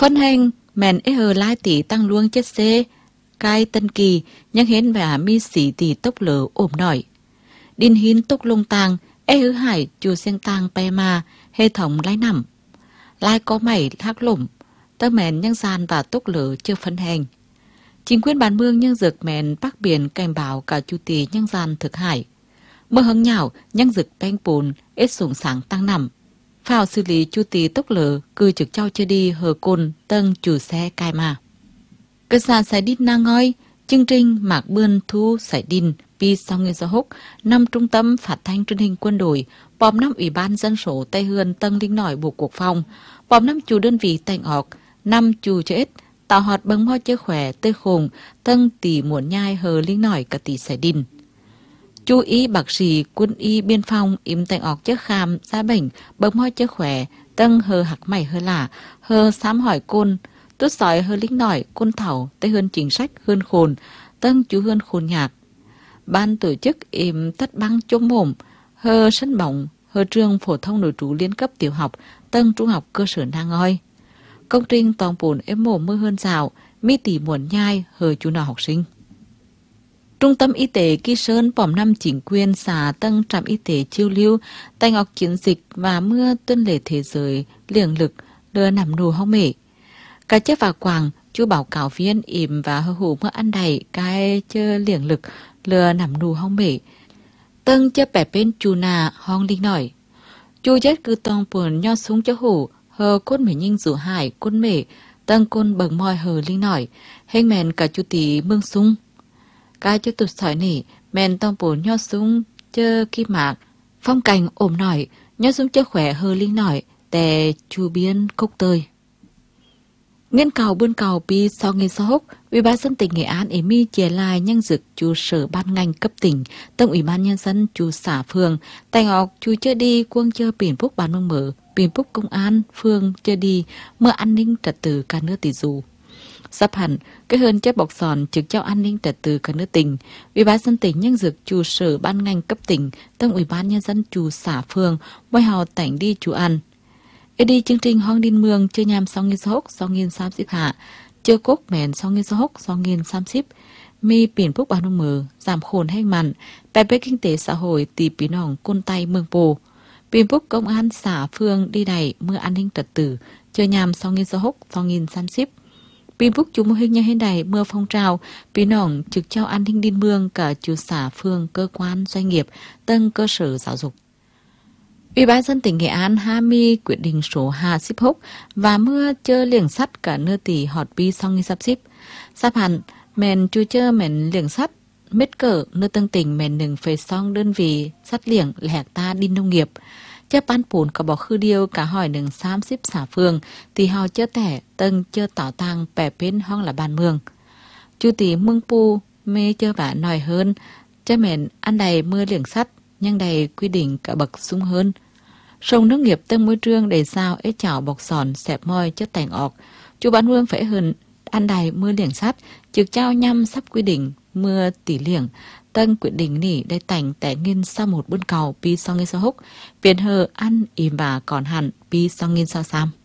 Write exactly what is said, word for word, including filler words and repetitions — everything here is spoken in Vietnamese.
phân hành mẹn ế hờ lai tỷ tăng luông chết xê cai tân kỳ nhắc hến và mi sĩ tỷ tốc lở ổm nổi đinh hiến tốc lông tàng ế hứ hải chùa sen tàng pe ma hệ thống lái nằm lai có mảy thác lủng tơ mẹn nhân gian và tốc lở chưa phân hành chính quyền bản mương nhân dực mẹn bắc biển cảnh báo cả chu tỷ nhân gian thực hải mưa hứng nhảo nhân dực beng bùn ít sủng sáng tăng nằm phao xử lý chu tỷ tốc lở cư trực trao chơi đi hờ côn tân chủ xe cai mà cơ sản sải đít na ngoi chương trình mạc bươn thu sải đin pi sau nguyên giáo húc năm trung tâm phát thanh truyền hình quân đội bòm năm ủy ban dân số tây hươn tân linh nổi bộ quốc phòng bòm năm chủ đơn vị tành ọc năm chủ chết tạo hoạt bấng mo chơi khỏe tươi khùng tân tỷ muộn nhai hờ linh nổi cả tỷ sải đin chú ý bác sĩ quân y biên phòng im tành ọc chất khám giá bệnh bấng mo chơi khỏe tân hờ hạc mày hờ lả hờ sám hỏi côn tốt sói hờ linh nổi côn thảo tây hơn chính sách hơn khôn tân chú hơn khôn nhạc ban tổ chức im tất băng chôm mồm hờ sân bóng hờ trường phổ thông nội trú liên cấp tiểu học tân trung học cơ sở nang ngoi công trình toàn bồn em mồm mưa hơn rào mi tỷ muộn nhai hờ chú nào học sinh trung tâm y tế Kỳ Sơn bòm năm chính quyền xã tân trạm y tế chiêu lưu tay ngọc chiến dịch và mưa tuân lễ thế giới liềng lực đưa nằm nù hông mể cả chất và quàng chú báo cáo viên im và hơ hủ mưa ăn đầy cái chơ liềng lực lừa nằm nù hông mể tân chơ bẻ bên chú nà hong linh nổi chú chết cứ tông buồn nho súng cho hủ hờ côn mể nhinh rủ hải côn mể tân côn bầng mòi hờ linh nổi hình mèn cả chú tí mương sung cái chú tụt sỏi nỉ mèn tông buồn nho súng chơ kim mạc phong cảnh ổm nổi nho súng chơ khỏe hờ linh nổi tè chú biên cốc tơi nghiên cầu buôn cầu pi sau nghiên sau húc ủy ban dân tỉnh Nghệ An emi mi chia lai nhân dực chú sở ban ngành cấp tỉnh tổng ủy ban nhân dân chú xã phường tài ngọc chú chơi đi quân chơi biển phúc bán mương mở biển phúc công an phường chơi đi mưa an ninh trật tự cả nước tỷ dù sắp hẳn cái hơn chất bọc sòn trực trao an ninh trật tự cả nước tỉnh ủy ban dân tỉnh nhân dực chú sở ban ngành cấp tỉnh tổng ủy ban nhân dân chú xã phường ngoài hào tỉnh đi chú ăn ê đi chương trình hong đinh mương chưa nhằm sau nghiên số hốc sau nghiên xám xíp hạ chưa cốc mẹn sau nghiên số hốc sau nghiên xám xíp mi biển phúc bán nông mờ giảm khổn hay mặn bài bế kinh tế xã hội tỷ bí nòng côn tay mương bồ biển phúc công an xã phương đi đầy mưa an ninh trật tự chưa nhằm sau nghiên số hốc sau nghiên xám xíp biển phúc chúng mô hình như thế này mưa phong trào bí nòng trực trao an ninh đinh mương cả chủ xã phương cơ quan doanh nghiệp tân cơ sở giáo dục. Ủy ban dân tỉnh Nghệ An hai mươi quyết định số hai mươi hốc và mưa chơ liềng sắt cả nơ tỷ họt bi song nghi sắp xíp. Sắp hẳn, mẹn chú chơ mẹn liềng sắt, mết cỡ nơ tân tỉnh mẹn nừng phê song đơn vị sắt liềng lẻ ta đi nông nghiệp. Chơ ban bùn cả bỏ khư điêu cả hỏi nừng xám xíp xả phương thì họ chơ tẻ tân chơ tỏ tăng bẻ bên hong là bàn mương. Chú tỷ mương pu mê chơ vả nòi hơn, chơ mẹn ăn đầy mưa liềng sắt nhưng đầy quy định cả bậc sung hơn. Sông nước nghiệp tân môi trường để sao ế chảo bọc sòn xẹp môi chất tành ọc. Chú bán mương phải hơn ăn đầy mưa liềng sắt, trực trao nhăm sắp quy định mưa tỷ liềng. Tân quyết định nỉ đầy tành tẻ nghiên sau một buôn cầu pi sau nghiên sau húc. Viện hờ ăn im và còn hẳn pi sau nghiên sau xăm.